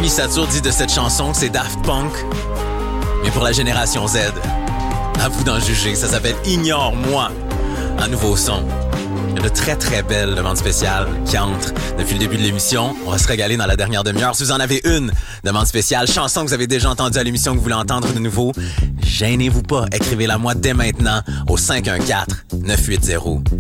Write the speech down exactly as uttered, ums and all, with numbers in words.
Jimmy Satur dit de cette chanson que c'est Daft Punk, mais pour la génération Z. À vous d'en juger, ça s'appelle Ignore-moi, un nouveau son. Il y a de très très belles demandes spéciales qui entrent depuis le début de l'émission. On va se régaler dans la dernière demi-heure. Si vous en avez une demande spéciale, chanson que vous avez déjà entendue à l'émission que vous voulez entendre de nouveau, gênez-vous pas, écrivez-la moi dès maintenant au cinq un quatre, neuf huit zéro,